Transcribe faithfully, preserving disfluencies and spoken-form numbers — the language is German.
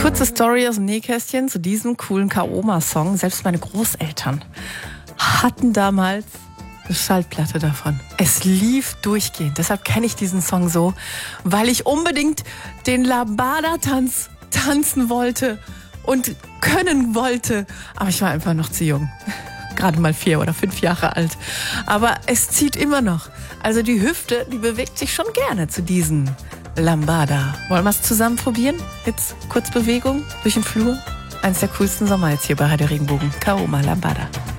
Kurze Story aus dem Nähkästchen zu diesem coolen Kaoma-Song. Selbst meine Großeltern hatten damals eine Schallplatte davon. Es lief durchgehend. Deshalb kenne ich diesen Song so, weil ich unbedingt den Lambada-Tanz tanzen wollte und können wollte. Aber ich war einfach noch zu jung. Gerade mal vier oder fünf Jahre alt. Aber es zieht immer noch. Also die Hüfte, die bewegt sich schon gerne zu diesen Lambada. Wollen wir es zusammen probieren? Jetzt kurz Bewegung durch den Flur. Eins der coolsten Sommer jetzt hier bei Radio Regenbogen. Kaoma Lambada.